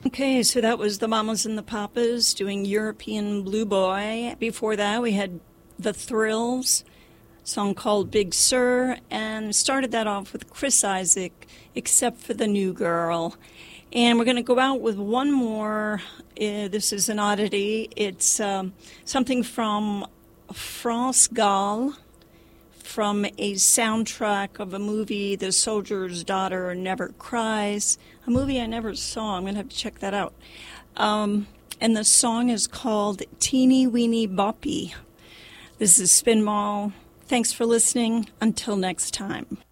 Okay, so that was the Mamas and the Papas doing European Blue Boy. Before that, we had The Thrills, song called Big Sur, and started that off with Chris Isaak, Except for the New Girl. And we're going to go out with one more. This is an oddity. It's something from France Gall, from a soundtrack of a movie, The Soldier's Daughter Never Cries, a movie I never saw. I'm going to have to check that out. And the song is called Teeny Weeny Boppy. This is Spin Mall. Thanks for listening. Until next time.